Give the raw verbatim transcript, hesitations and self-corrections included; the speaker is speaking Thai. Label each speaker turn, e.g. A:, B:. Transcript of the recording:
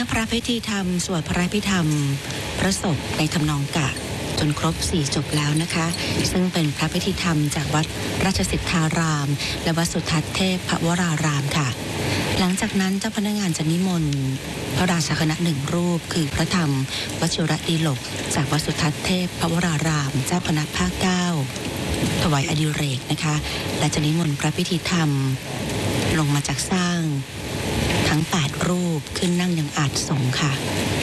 A: มื่อพระพิธีธรรมสวดพระพิธรรมพระศพในทำนองกะจนครบสี่จบแล้วนะคะซึ่งเป็นพระพิธีธรรมจากวัดราชสิทธารามและวัดสุทัศน์เทพวรารามค่ะหลังจากนั้นเจ้าพนักงานจะนิมนต์พระราชาคณะหนึ่งรูปคือพระธรรมวชิรดีลกจากวัดสุทัศน์เทพวรารามเจ้าคณะภาคเก้าถวายอดิเรกนะคะและจะนิมนต์พระพิธีธรรมลงมาจากสร้างทั้งแปดรูปขึ้นนั่งยังอาจสงฆ์ค่ะ